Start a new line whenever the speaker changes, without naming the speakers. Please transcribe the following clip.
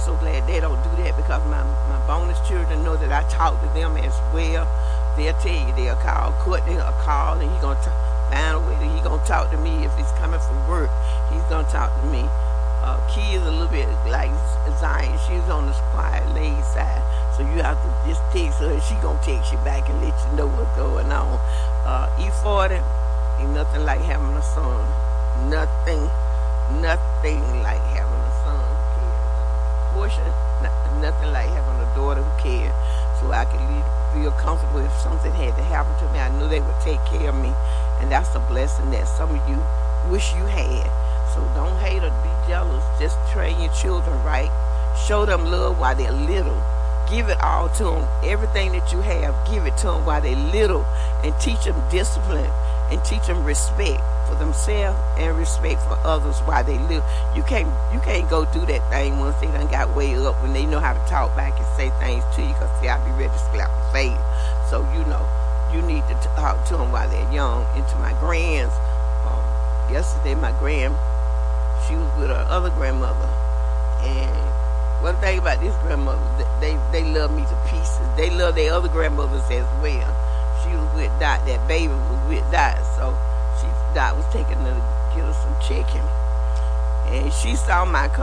so glad they don't do that because my bonus children know that I talk to them as well. They'll tell you they'll call Courtney a call and he gonna find a way that he gonna talk to me if he's coming from work. He's gonna talk to me. Key is a little bit like Zion. She's on the quiet, laid side, so you have to just text her and she gonna text you back and let you know what's going on. E40 ain't nothing like having a son. Nothing like having a son who cares. Portia, nothing like having a daughter who cares. So I can feel comfortable if something had to happen to me. I knew they would take care of me, and that's a blessing that some of you wish you had. So don't hate or be jealous. Just train your children right. Show them love while they're little. Give it all to them. Everything that you have, give it to them while they're little, and teach them discipline and teach them respect for themselves and respect for others while they live. You can't go do that thing once they done got way up when they know how to talk back and say things to you, because see, I'll be ready to slap the face. So you need to talk to them while they're young. And to my grands, yesterday my she was with her other grandmother, and one thing about this grandmother, they love me to pieces. They love their other grandmothers as well. She was with Dot, that baby was with Dot, so Dot was taking her to get her some chicken, and she saw my